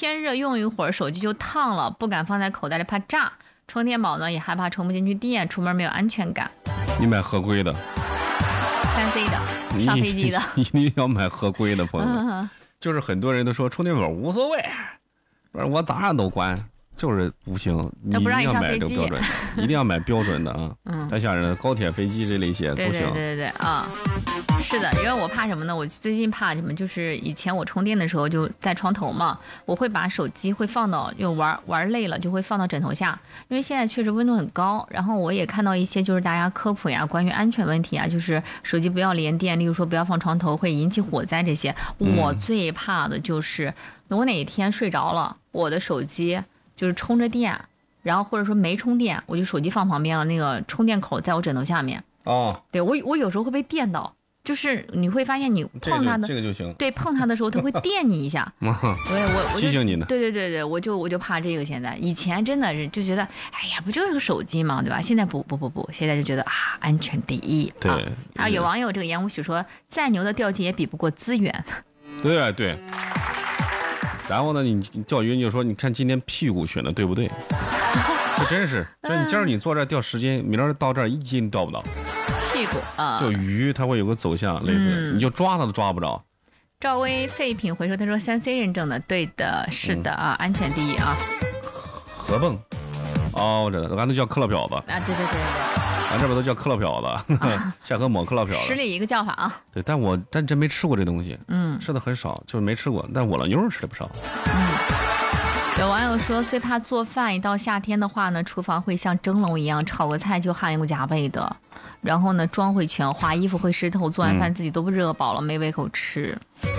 天热用一会儿手机就烫了，不敢放在口袋里怕炸。充电宝呢也害怕充不进去电，出门没有安全感。 你买合规的 ，3C 的，上飞机的， 一定要买合规的，朋友们。就是很多人都说充电宝无所谓，不是我咋样都管。就是不行，你一定要买这个标准的，一定要买标准的啊！太吓人了，高铁、飞机这类些不行。 对啊，是的，因为我怕什么呢？我最近怕什么？就是以前我充电的时候就在床头嘛，我会把手机会放到，就玩累了就会放到枕头下，因为现在确实温度很高。然后我也看到一些就是大家科普呀，关于安全问题啊，就是手机不要连电，例如说不要放床头，会引起火灾这些。我最怕的就是我哪一天睡着了，我的手机。就是充着电，然后或者说没充电，我就手机放旁边了，那个充电口在我枕头下面。对我有时候会被电到，就是你会发现你碰它的这个就行。 对，碰它的时候它会电你一下。我提醒你呢。 对，我就怕这个。现在以前真的是就觉得，哎呀，不就是个手机嘛，对吧？现在不，现在就觉得安全第一。 对。 然后有网友这个言无许说，再牛的钓技也比不过资源。 对。然后呢，你钓鱼你就说，你看今天屁股选的对不对？这真是，这你今儿你坐这儿钓10斤，明儿到这儿1斤钓不到。 屁股啊， 就鱼它会有个走向，类似，你就抓它都抓不着。 赵薇废品回收，他说3C 认证的，对的，是的啊，安全第一啊。 河蚌，我知道，俺都叫克拉漂子啊，对。 咱这边都叫克拉漂子，下河抹克拉漂子， 十里一个叫法啊。 对，但真没吃过这东西，吃的很少，就是没吃过。但我老妞吃的不少。 有网友说，最怕做饭，一到夏天的话呢，厨房会像蒸笼一样，炒个菜就汗流浃背的，然后呢，妆会全花，衣服会湿透，做完饭自己都不热饱了，没胃口吃。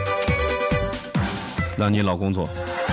让你老公做，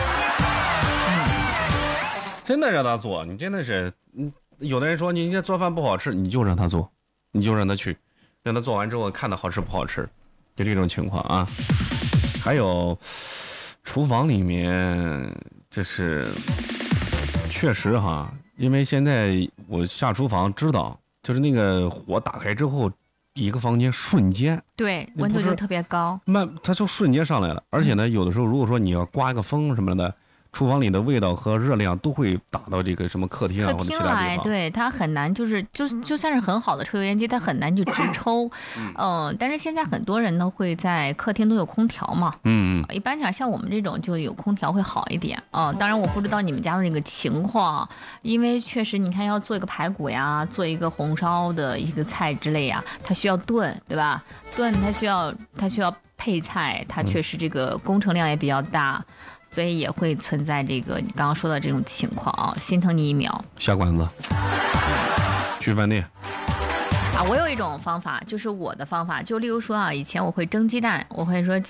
真的让他做，你真的是，有的人说你这做饭不好吃，你就让他做，你就让他去，让他做完之后看他好吃不好吃，就这种情况啊。还有厨房里面，这是确实哈，因为现在我下厨房知道，就是那个火打开之后，一个房间瞬间对温度就特别高， 它就瞬间上来了。而且呢，有的时候如果说你要刮个风什么的，厨房里的味道和热量都会打到这个什么客厅啊或者其他地方。 对，它很难，就算是很好的抽油烟机，它很难去直抽。但是现在很多人呢会在客厅都有空调嘛。一般讲像我们这种就有空调会好一点。当然我不知道你们家的那个情况，因为确实你看要做一个排骨呀，做一个红烧的一个菜之类呀，它需要炖，对吧？炖它需要配菜，它确实这个工程量也比较大。所以也会存在这个你刚刚说的这种情况啊，心疼你一秒。 下馆子，去饭店。 我有一种方法，就是我的方法，就例如说啊，以前我会蒸鸡蛋，我会说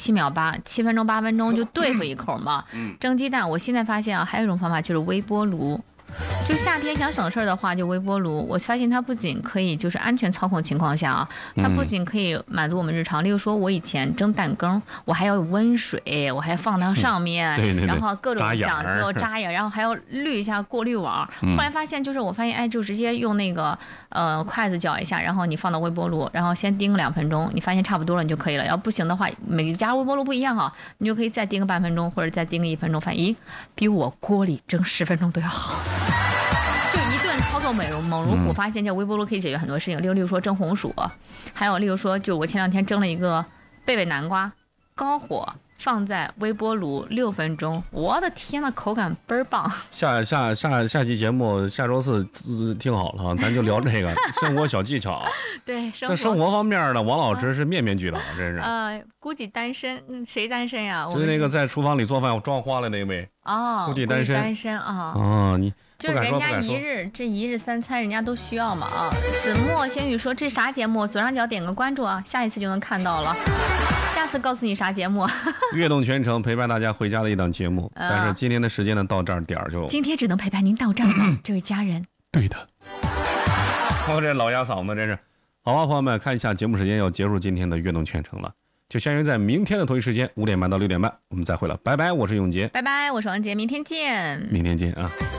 7分钟8分钟就对付一口嘛。蒸鸡蛋，我现在发现啊，还有一种方法就是微波炉。就夏天想省事儿的话，就微波炉。我发现它不仅可以就是安全操控情况下啊，它不仅可以满足我们日常，例如说我以前蒸蛋羹，我还要有温水，我还放到上面， 对， 然后各种讲究扎眼，然后还要滤一下过滤网。后来发现我发现就直接用那个筷子搅一下，然后你放到微波炉，然后先叮2分钟，你发现差不多了你就可以了。要不行的话，每家微波炉不一样哈，你就可以再叮个半分钟，或者再叮个1分钟，发现比我锅里蒸10分钟都要好。就一顿操作猛如虎，发现这微波炉可以解决很多事情，例如说蒸红薯，还有例如说就我前2天蒸了一个贝南瓜，高火放在微波炉6分钟，我的天呐，口感倍儿棒。 下期节目下周4听好了，咱就聊这个生活小技巧。 对， 在生活方面呢，王老师是面面俱到，真是。 估计单身，谁单身呀？ 就是那个在厨房里做饭装花了那位。估计单身啊。 你就是人家一日3餐，人家都需要嘛啊。子墨仙语说这啥节目？左上角点个关注啊，下一次就能看到了。下次告诉你啥节目。 悦动全程陪伴大家回家的一档节目，但是今天的时间呢到这儿点就。 今天只能陪伴您到这儿了，这位家人。 对的。我这老哑嗓子真是。好吧，朋友们，看一下节目时间要结束今天的悦动全程了，就相约在明天的同一时间5点半到6点半，我们再会了，拜拜，我是永杰， 拜拜，我是王杰，明天见， 明天见啊。